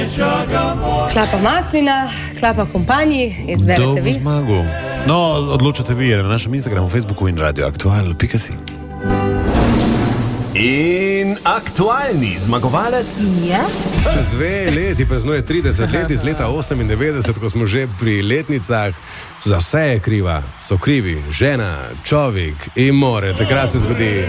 Klapa maslina, klapa kompanji, izberete vi. Zmagu. No, odločate vi na našem Instagramu, Facebooku in radioaktual.si. In aktualni zmagovalec je? Čez 2 leti praznuje 30 let iz leta 98, ko smo že pri letnicah. Za vse je kriva, so krivi žena, človek in more, takrat se zgodi